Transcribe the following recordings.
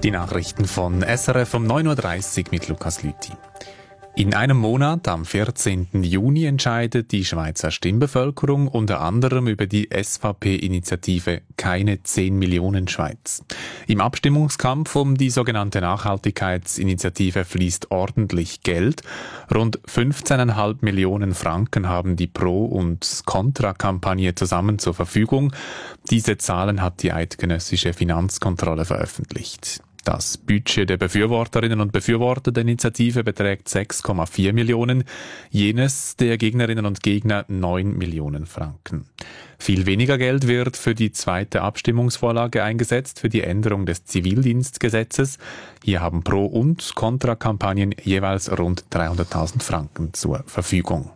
Die Nachrichten von SRF um 9.30 Uhr mit Lukas Lüthi. In einem Monat, am 14. Juni, entscheidet die Schweizer Stimmbevölkerung unter anderem über die SVP-Initiative Keine 10 Millionen Schweiz. Im Abstimmungskampf um die sogenannte Nachhaltigkeitsinitiative fließt ordentlich Geld. Rund 15,5 Millionen Franken haben die Pro- und Contra-Kampagne zusammen zur Verfügung. Diese Zahlen hat die eidgenössische Finanzkontrolle veröffentlicht. Das Budget der Befürworterinnen und Befürworter der Initiative beträgt 6,4 Millionen, jenes der Gegnerinnen und Gegner 9 Millionen Franken. Viel weniger Geld wird für die zweite Abstimmungsvorlage eingesetzt, für die Änderung des Zivildienstgesetzes. Hier haben Pro- und Kontrakampagnen jeweils rund 300.000 Franken zur Verfügung.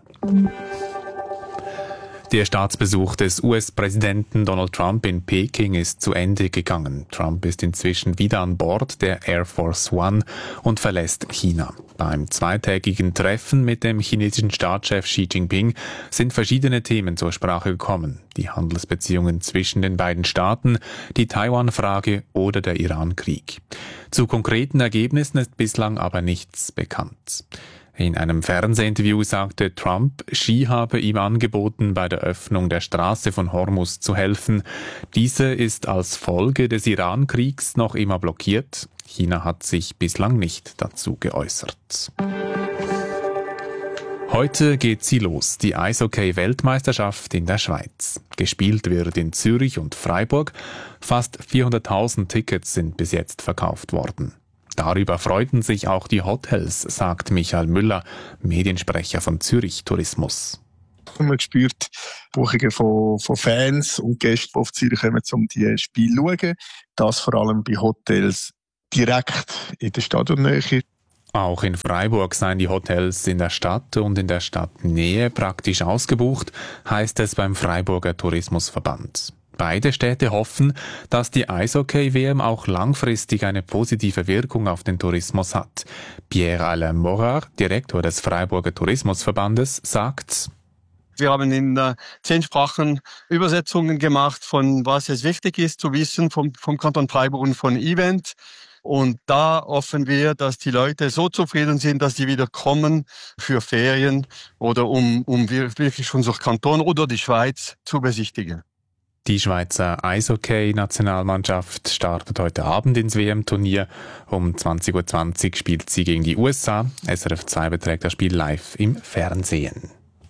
Der Staatsbesuch des US-Präsidenten Donald Trump in Peking ist zu Ende gegangen. Trump ist inzwischen wieder an Bord der Air Force One und verlässt China. Beim zweitägigen Treffen mit dem chinesischen Staatschef Xi Jinping sind verschiedene Themen zur Sprache gekommen. Die Handelsbeziehungen zwischen den beiden Staaten, die Taiwan-Frage oder der Iran-Krieg. Zu konkreten Ergebnissen ist bislang aber nichts bekannt. In einem Fernsehinterview sagte Trump, Xi habe ihm angeboten, bei der Öffnung der Straße von Hormuz zu helfen. Diese ist als Folge des Iran-Kriegs noch immer blockiert. China hat sich bislang nicht dazu geäußert. Heute geht sie los, die Eishockey-Weltmeisterschaft in der Schweiz. Gespielt wird in Zürich und Freiburg. Fast 400.000 Tickets sind bis jetzt verkauft worden. Darüber freuten sich auch die Hotels, sagt Michael Müller, Mediensprecher von Zürich Tourismus. Man spürt Buchungen von Fans und Gästen, die auf Zürich kommen, um die Spiele zu schauen. Das vor allem bei Hotels direkt in der Stadionnähe. Auch in Freiburg seien die Hotels in der Stadt und in der Stadtnähe praktisch ausgebucht, heißt es beim Freiburger Tourismusverband. Beide Städte hoffen, dass die Eishockey-WM auch langfristig eine positive Wirkung auf den Tourismus hat. Pierre-Alain Morar, Direktor des Freiburger Tourismusverbandes, sagt: Wir haben in 10 Sprachen Übersetzungen gemacht, von was es wichtig ist zu wissen vom Kanton Freiburg und von Event. Und da hoffen wir, dass die Leute so zufrieden sind, dass sie wieder kommen für Ferien oder um wirklich unser Kanton oder die Schweiz zu besichtigen. Die Schweizer Eishockey-Nationalmannschaft startet heute Abend ins WM-Turnier. Um 20.20 Uhr spielt sie gegen die USA. SRF 2 beträgt das Spiel live im Fernsehen.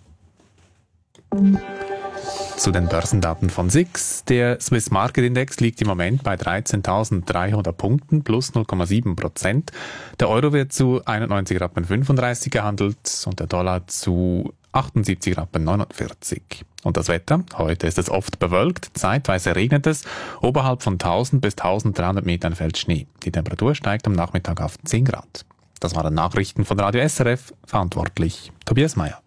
Zu den Börsendaten von SIX. Der Swiss Market Index liegt im Moment bei 13.300 Punkten plus 0,7%. Der Euro wird zu 91,35 Rappen gehandelt und der Dollar zu 78,49 Rappen. Und das Wetter? Heute ist es oft bewölkt, zeitweise regnet es, oberhalb von 1000 bis 1300 Metern fällt Schnee. Die Temperatur steigt am Nachmittag auf 10 Grad. Das waren Nachrichten von Radio SRF, verantwortlich Tobias Meyer.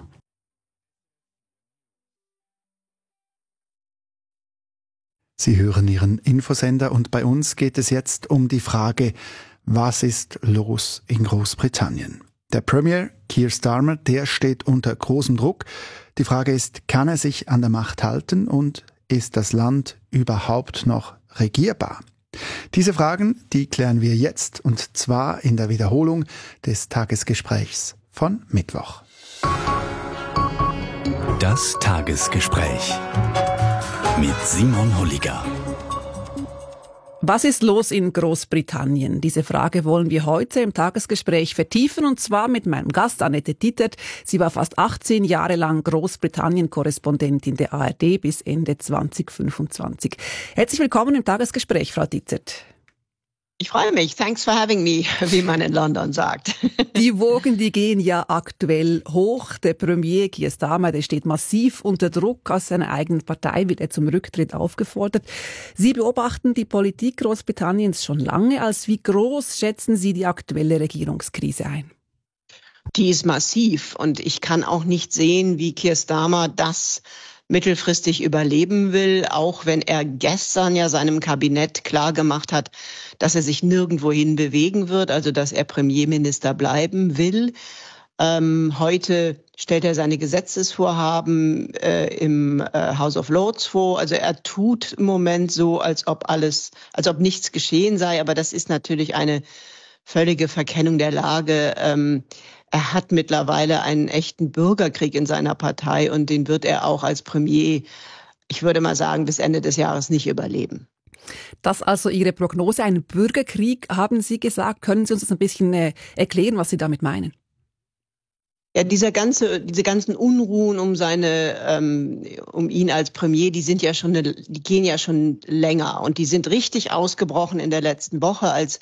Sie hören Ihren Infosender und bei uns geht es jetzt um die Frage, was ist los in Großbritannien? Der Premier Keir Starmer, der steht unter großem Druck. Die Frage ist, kann er sich an der Macht halten und ist das Land überhaupt noch regierbar? Diese Fragen, die klären wir jetzt und zwar in der Wiederholung des Tagesgesprächs von Mittwoch. Das Tagesgespräch mit Simon Holliger. Was ist los in Großbritannien? Diese Frage wollen wir heute im Tagesgespräch vertiefen und zwar mit meinem Gast Annette Tittert. Sie war fast 18 Jahre lang Großbritannien-Korrespondentin der ARD bis Ende 2025. Herzlich willkommen im Tagesgespräch, Frau Tittert. Ich freue mich. Thanks for having me, wie man in London sagt. Die Wogen, die gehen ja aktuell hoch. Der Premier Keir Starmer, der steht massiv unter Druck. Aus seiner eigenen Partei wird er zum Rücktritt aufgefordert. Sie beobachten die Politik Großbritanniens schon lange. Als wie groß schätzen Sie die aktuelle Regierungskrise ein? Die ist massiv und ich kann auch nicht sehen, wie Keir Starmer das mittelfristig überleben will, auch wenn er gestern ja seinem Kabinett klargemacht hat, dass er sich nirgendwohin bewegen wird, also dass er Premierminister bleiben will. Heute stellt er seine Gesetzesvorhaben im House of Lords vor. Also er tut im Moment so, als ob nichts geschehen sei. Aber das ist natürlich eine völlige Verkennung der Lage. Er hat mittlerweile einen echten Bürgerkrieg in seiner Partei und den wird er auch als Premier, ich würde mal sagen, bis Ende des Jahres nicht überleben. Das also Ihre Prognose, ein Bürgerkrieg, haben Sie gesagt. Können Sie uns das ein bisschen erklären, was Sie damit meinen? Ja, diese ganzen Unruhen um ihn als Premier, die gehen ja schon länger und die sind richtig ausgebrochen in der letzten Woche, als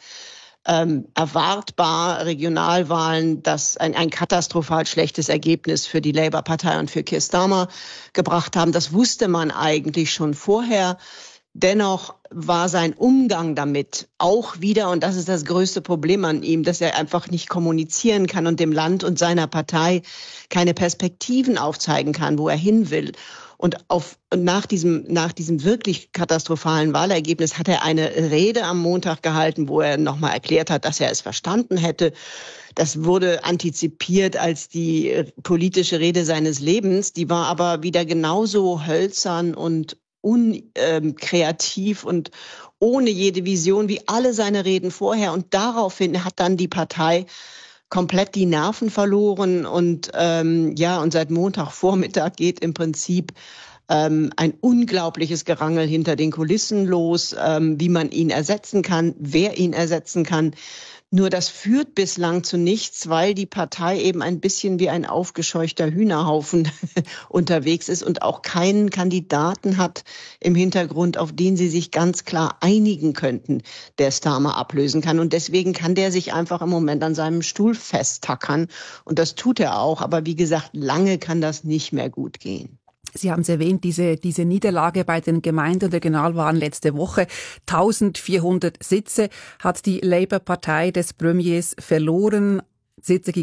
erwartbar Regionalwahlen, das ein katastrophal schlechtes Ergebnis für die Labour-Partei und für Keir Starmer gebracht haben. Das wusste man eigentlich schon vorher. Dennoch war sein Umgang damit auch wieder, und das ist das größte Problem an ihm, dass er einfach nicht kommunizieren kann und dem Land und seiner Partei keine Perspektiven aufzeigen kann, wo er hin will. Und nach diesem wirklich katastrophalen Wahlergebnis hat er eine Rede am Montag gehalten, wo er nochmal erklärt hat, dass er es verstanden hätte. Das wurde antizipiert als die politische Rede seines Lebens. Die war aber wieder genauso hölzern und unkreativ und ohne jede Vision wie alle seine Reden vorher. Und daraufhin hat dann die Partei komplett die Nerven verloren und und seit Montagvormittag geht im Prinzip ein unglaubliches Gerangel hinter den Kulissen los, wie man ihn ersetzen kann, wer ihn ersetzen kann. Nur das führt bislang zu nichts, weil die Partei eben ein bisschen wie ein aufgescheuchter Hühnerhaufen unterwegs ist und auch keinen Kandidaten hat im Hintergrund, auf den sie sich ganz klar einigen könnten, der Starmer ablösen kann. Und deswegen kann der sich einfach im Moment an seinem Stuhl festtackern. Und das tut er auch. Aber wie gesagt, lange kann das nicht mehr gut gehen. Sie haben es erwähnt, diese Niederlage bei den Gemeinde- und Regionalwahlen letzte Woche. 1400 Sitze hat die Labour-Partei des Premiers verloren. Sitze